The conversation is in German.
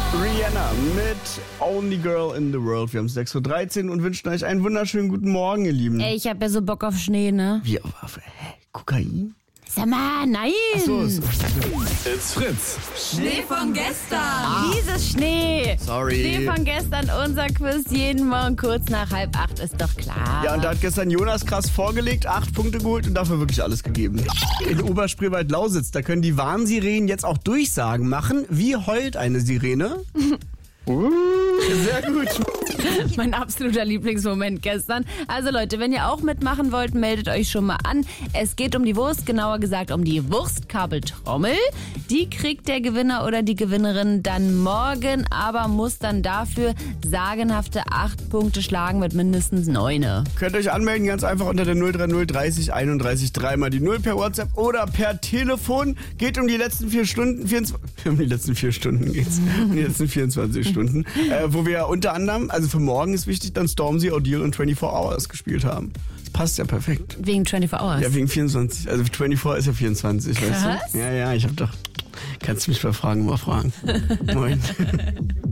Rihanna mit Only Girl in the World. Wir haben es 6.13 Uhr und wünschen euch einen wunderschönen guten Morgen, ihr Lieben. Ey, ich hab ja so Bock auf Schnee, ne? Wie, Kokain? Sag mal, nein! Achso, It's Fritz. Schnee von gestern! Dieses Schnee! sorry. Schnee von gestern, unser Quiz jeden Morgen kurz nach 7:30, ist doch klar. Ja, und da hat gestern Jonas krass vorgelegt, 8 Punkte geholt und dafür wirklich alles gegeben. In Oberspreewald-Lausitz, da können die Warnsirenen jetzt auch Durchsagen machen. Wie heult eine Sirene? Sehr gut. Mein absoluter Lieblingsmoment gestern. Also Leute, wenn ihr auch mitmachen wollt, meldet euch schon mal an. Es geht um die Wurst, genauer gesagt um die Wurstkabeltrommel. Die kriegt der Gewinner oder die Gewinnerin dann morgen, aber muss dann dafür sagenhafte 8 Punkte schlagen mit mindestens 9. Könnt euch anmelden, ganz einfach unter der 030 30 31 3 mal die 0 per WhatsApp oder per Telefon. Geht um die letzten 4 Stunden, um die letzten 4 Stunden geht's, um die letzten 24 Stunden, wo wir unter anderem, also für morgen ist wichtig, dann Stormzy, O'Deal und 24 Hours gespielt haben. Das passt ja perfekt. Wegen 24 Hours? Ja, wegen 24, also 24 ist ja 24, Krass. weißt du? Ja, ich hab doch, kannst du mich bei Fragen mal fragen. Moin.